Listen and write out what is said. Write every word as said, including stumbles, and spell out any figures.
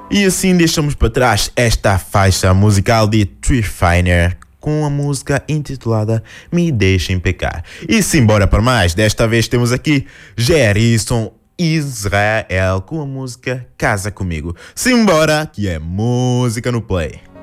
E assim deixamos para trás esta faixa musical de Trifiner com a música intitulada Me Deixem Pecar. E simbora para mais, desta vez temos aqui Gerson Israel com a música Casa Comigo. Simbora, que é música no play.